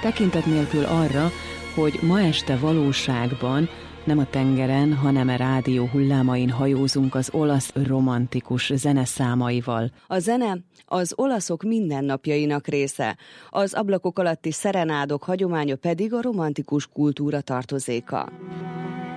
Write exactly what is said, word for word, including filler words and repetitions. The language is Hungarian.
tekintet nélkül arra, hogy ma este valóságban nem a tengeren, hanem a rádió hullámain hajózunk az olasz romantikus zeneszámaival. A zene az olaszok mindennapjainak része, az ablakok alatti szerenádok hagyománya pedig a romantikus kultúra tartozéka.